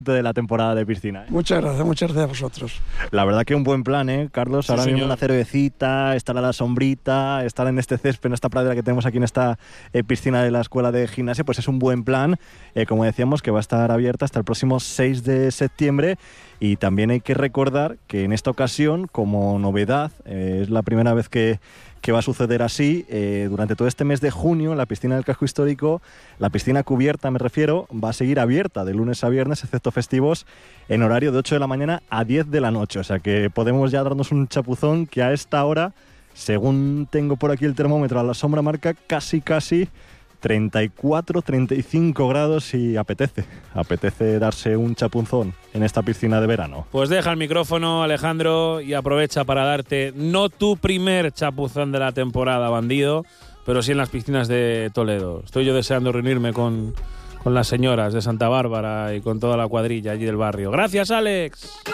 de la temporada de piscina. Muchas gracias a vosotros. La verdad que un buen plan, Carlos. Sí, ahora mismo señor. una cervecita, estar a la sombrita, estar en este césped, en esta pradera que tenemos aquí en esta piscina de la escuela de gimnasia, pues es un buen plan. Como decíamos, que va a estar abierta hasta el próximo 6 de septiembre. Y también hay que recordar que en esta ocasión, como novedad, es la primera vez que va a suceder así, durante todo este mes de junio, la piscina del casco histórico, la piscina cubierta me refiero, va a seguir abierta de lunes a viernes, excepto festivos, en horario de 8 de la mañana a 10 de la noche. O sea que podemos ya darnos un chapuzón que a esta hora, según tengo por aquí el termómetro, a la sombra marca casi 34, 35 grados y apetece darse un chapuzón en esta piscina de verano. Pues deja el micrófono, Alejandro, y aprovecha para darte no tu primer chapuzón de la temporada, bandido, pero sí en las piscinas de Toledo. Estoy yo deseando reunirme con las señoras de Santa Bárbara y con toda la cuadrilla allí del barrio. Gracias, Alex.